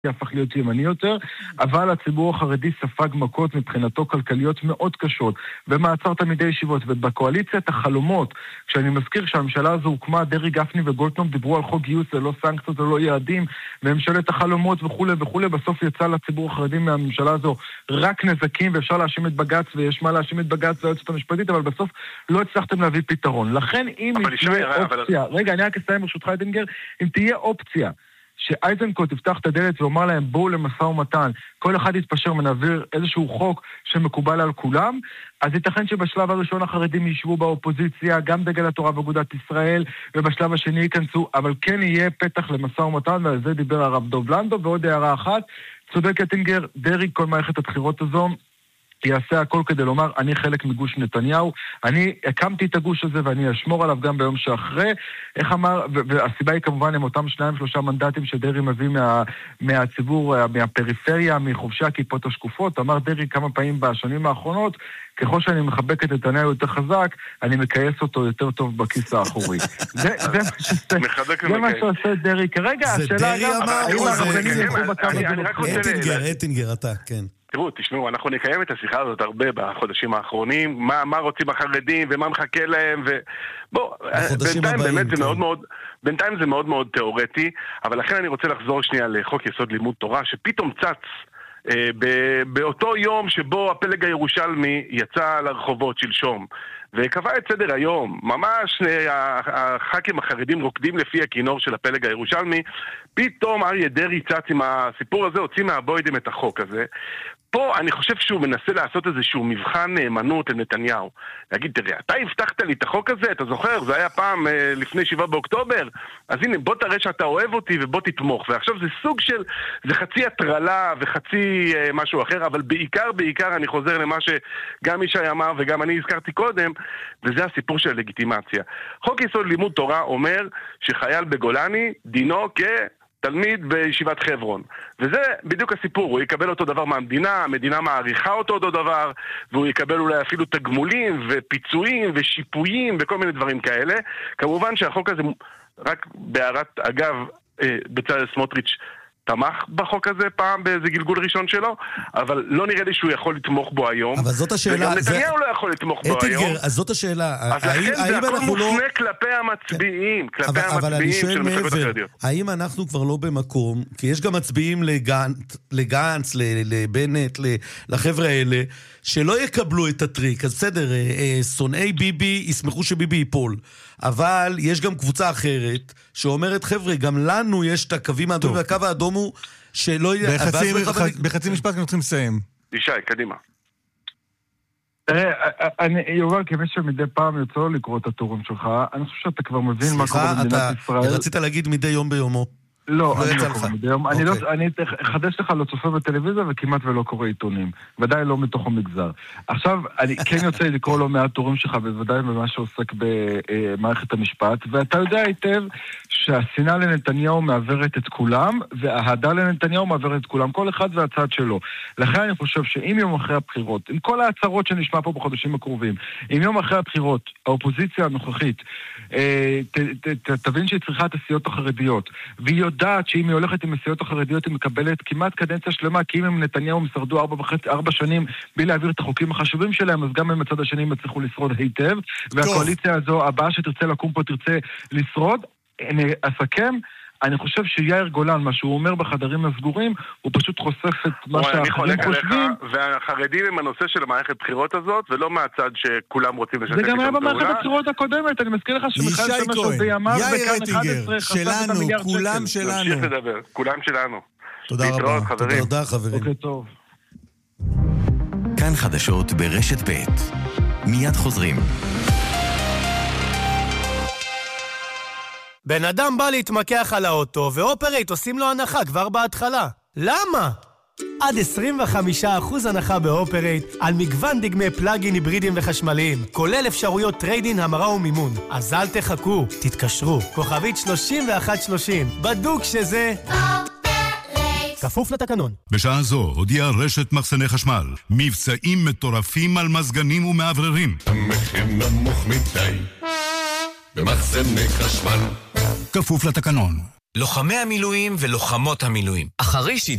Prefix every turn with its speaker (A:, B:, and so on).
A: הפך להיות ימני יותר, אבל הציבור החרדי ספג מכות מבחינתו כלכליות מאוד קשות, במעצר תלמידי ישיבות, ובקואליציית החלומות, כשאני מזכיר שהממשלה הזו הוקמה, דרי גפני וגולדקנופ דיברו על חוק גיוס ללא סנקציות ולא יעדים, ממשלת החלומות וכו' וכו', בסוף יצא לציבור החרדי מהממשלה הזו רק נזקים, ואפשר להאשים את בג"ץ, ויש מה להאשים את בג"ץ והיועצת המשפטית, אבל בסוף לא הצלחתם להביא פתרון. לכן אם תהיה אופציה, רגע, אני רק אסיים ברשותך אדינגר, אם תהיה אופציה שאייזנקוט יפתח את הדלת ואומר להם בואו למשא ומתן, כל אחד יתפשר ונעביר איזשהו חוק שמקובל על כולם, אז ייתכן שבשלב הראשון החרדים יישבו באופוזיציה, גם דגל התורה ואגודת ישראל, ובשלב השני ייכנסו, אבל כן יהיה פתח למשא ומתן, ועל זה דיבר הרב דוב לנדו. ועוד הערה אחת, צודק אטינגר, דרי כל מערכת הבחירות הזו יעשה הכל כדי לומר, אני חלק מגוש נתניהו, אני הקמתי את הגוש הזה ואני אשמור עליו גם ביום שאחרי, איך אמר, והסיבה היא כמובן הם אותם 2-3 מנדטים שדרי מביא מהציבור, מהפריפריה, מחובשי הכיפות השקופות. אמר דרי כמה פעמים בשנים האחרונות, ככל שאני מחבק את נתניהו יותר חזק, אני מקייס אותו יותר טוב בכיס האחורי. זה מה שעושה דרי כרגע.
B: זה דרי אמר, אטינגר, אתה, כן.
C: תשמעו, אנחנו נקיים את השיחה הזאת הרבה בחודשים האחרונים, מה רוצים החרדים ומה מחכה להם, בינתיים זה מאוד מאוד תיאורטי, אבל לכן אני רוצה לחזור שנייה לחוק יסוד לימוד תורה, שפתאום צץ באותו יום שבו הפלג הירושלמי יצא לרחובות שלשום, וקבע את סדר היום, ממש הח"כים החרדים רוקדים לפי הכינור של הפלג הירושלמי, פתאום אריה דרעי צץ עם הסיפור הזה, הוציא מהבוידם את החוק הזה. פה אני חושב שהוא מנסה לעשות איזשהו מבחן נאמנות לנתניהו. להגיד, תראה, אתה הבטחת לי את החוק הזה, אתה זוכר, זה היה פעם לפני 7 באוקטובר, אז הנה, בוא תראה שאתה אוהב אותי ובוא תתמוך. ועכשיו זה סוג של, זה חצי הטרלה וחצי משהו אחר, אבל בעיקר אני חוזר למה שגם ישי אמר וגם אני הזכרתי קודם, וזה הסיפור של הלגיטימציה. חוק יסוד לימוד תורה אומר שחייל בגולני דינו תלמיד בישיבת חברון. וזה בדיוק הסיפור, הוא יקבל אותו דבר מהמדינה, המדינה מעריכה אותו דבר, והוא יקבל אולי אפילו תגמולים ופיצויים ושיפויים וכל מיני דברים כאלה. כמובן שהחוק הזה, רק בהערת אגב, בצלאל סמוטריץ' תמך בחוק הזה פעם באיזה גלגול ראשון שלו, אבל לא נראה לי שהוא יכול לתמוך בו היום.
B: אבל זאת השאלה.
C: וגם נתניהו לא יכול לתמוך בו היום.
B: אז זאת השאלה.
C: אז לכן זה הכל מופנה כלפי המצביעים,
B: אבל אני שואל מעבר, האם אנחנו כבר לא במקום, כי יש גם מצביעים לגנץ, לבנט, לחבר'ה האלה, שלא יקבלו את הטריק. אז בסדר, שונאי ביבי ישמחו שביבי ייפול. אבל יש גם קבוצה אחרת שאומרת, חבר'ה, גם לנו יש את הקווים האדומים, והקו האדום הוא שלא יהיה...
D: בחצי משפט אנחנו צריכים לסיים.
C: ישי, קדימה.
A: תראה, יובל, כמי שמדי פעם יוצא לו לקרוא את הטורים שלך, אני חושב שאתה כבר מבין מה קורה במדינת ישראל.
B: סליחה, רצית להגיד מדי יום ביומו.
A: לא, אני לא קורא מדי יום. אני אחדש לך לא צופה בטלוויזיה וכמעט ולא קורא עיתונים. ודאי לא מתוך המגזר. עכשיו, אני כן יוצא לקרוא לא מעט טורים שלך, בוודאי במה שעוסק במערכת המשפט, ואתה יודע היטב שהשנאה לנתניהו מעברת את כולם, והאהדה לנתניהו מעברת את כולם, כל אחד והצד שלו. לכן אני חושב שאם יום אחרי הבחירות, עם כל ההצהרות שנשמע פה בחודשים הקרובים, אם יום אחרי הבחירות, האופוזיציה הנוכחית, תבין שהיא צריכה את הסיעות החרדיות, והיא יודעת שאם היא הולכת עם הסיעות החרדיות היא מקבלת כמעט קדנציה שלמה, כי אם הם נתניהו הם שרדו 4 שנים בלי להעביר את החוקים החשובים שלהם, אז גם הם מצד השני מצליחו לשרוד היטב, והקואליציה הזו הבאה שתרצה לקום פה תרצה לשרוד. אני אסכם, אני חושב שיאיר גולן, מה שהוא אומר בחדרים הסגורים, הוא פשוט חושף את מה שהאחרים חושבים.
C: והחרדים הם הנושא של המערכת בחירות הזאת, ולא מהצד שכולם רוצים לשתף
A: איתם פעולה. זה גם היה במערכת הבחירות הקודמת, אני מזכיר לך שמיכאל שמש עוד בימיו,
D: יאיר אטינגר, שלנו, כולם שלנו.
C: כולם שלנו.
B: תודה רבה. תודה חברים.
A: אוקיי, טוב.
E: כאן חדשות ברשת ב' מיד חוזרים.
F: בן אדם בא להתמקח על האוטו, ואופרייט עושים לו הנחה כבר בהתחלה. למה? עד 25% הנחה באופרייט על מגוון דגמי פלאגין היברידיים וחשמליים, כולל אפשרויות טריידין, המרה ומימון. אז אל תחכו, תתקשרו. כוכבית 3130, בדוק שזה... אופרייט. כפוף לתקנון.
G: בשעה זו הודיעה רשת מחסני חשמל, מבצעים מטורפים על מזגנים ומעבררים.
H: המחיר נמוך מדי במחסני חשמל.
G: כפוף לתקנון.
H: לוחמי המילואים ולוחמות המילואים. אחרי